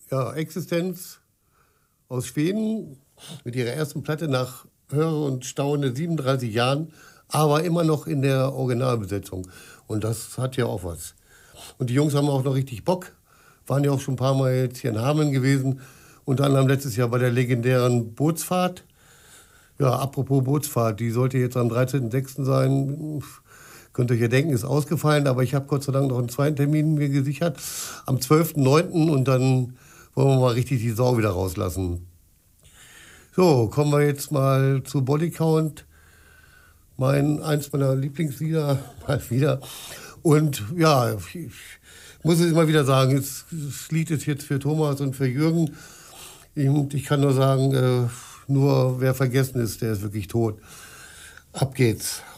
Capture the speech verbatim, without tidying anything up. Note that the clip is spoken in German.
ja, Existenz aus Schweden mit ihrer ersten Platte nach höre und staune siebenunddreißig Jahren, aber immer noch in der Originalbesetzung. Und das hat ja auch was. Und die Jungs haben auch noch richtig Bock. Waren ja auch schon ein paar Mal jetzt hier in Hameln gewesen. Unter anderem letztes Jahr bei der legendären Bootsfahrt. Ja, apropos Bootsfahrt, die sollte jetzt am dreizehnten sechsten sein. Könnt ihr euch ja denken, ist ausgefallen. Aber ich habe Gott sei Dank noch einen zweiten Termin mir gesichert. Am zwölften neunten Und dann wollen wir mal richtig die Sau wieder rauslassen. So, kommen wir jetzt mal zu Bodycount. Mein, eins meiner Lieblingslieder, mal wieder. Und ja, ich muss es immer wieder sagen, das Lied ist jetzt für Thomas und für Jürgen. Ich, ich kann nur sagen, äh, nur wer vergessen ist, der ist wirklich tot. Ab geht's.